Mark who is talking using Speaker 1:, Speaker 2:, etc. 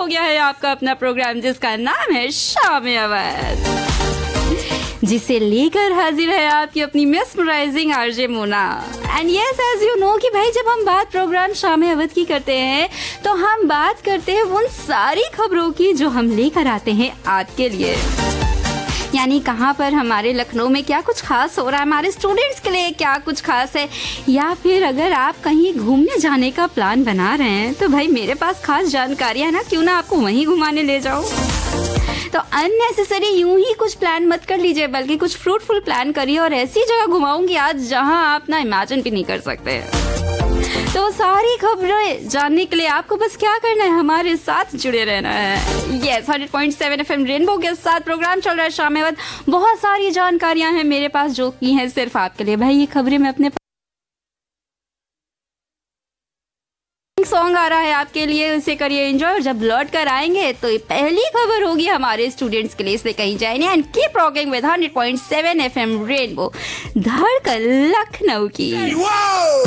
Speaker 1: गया है आपका अपना प्रोग्राम जिसका नाम है शाम अवध, जिसे लेकर हाजिर है आपकी अपनी mesmerising RJ Mona. And yes, as you know कि भाई जब हम बात प्रोग्राम शाम अवध की करते हैं तो हम बात करते हैं उन सारी खबरों की जो हम लेकर आते हैं आपके लिए। यानी कहाँ पर हमारे लखनऊ में क्या कुछ खास हो रहा है, हमारे स्टूडेंट्स के लिए क्या कुछ खास है, या फिर अगर आप कहीं घूमने जाने का प्लान बना रहे हैं तो भाई मेरे पास खास जानकारियाँ है ना, क्यों ना आपको वहीं घुमाने ले जाऊँ। तो अननेसेसरी यूं ही कुछ प्लान मत कर लीजिए, बल्कि कुछ फ्रूटफुल प्लान करिए और ऐसी जगह घुमाऊंगी आज जहां आप ना इमेजिन भी नहीं कर सकते। तो सारी खबरें जानने के लिए आपको बस क्या करना है, हमारे साथ जुड़े रहना है। यस, 100.7 FM रेनबो के साथ प्रोग्राम चल रहा है शाम अवध। बहुत सारी जानकारियां हैं मेरे पास जो की हैं सिर्फ आपके लिए। भाई ये खबरें मैं अपने सॉन्ग आ रहा है आपके लिए, उसे करिए एंजॉय। और जब लौट कर आएंगे तो पहली खबर होगी हमारे स्टूडेंट्स के लिए, इसलिए कहीं जाए नहीं and keep rocking with 100.7 FM rainbow, धड़कन लखनऊ की।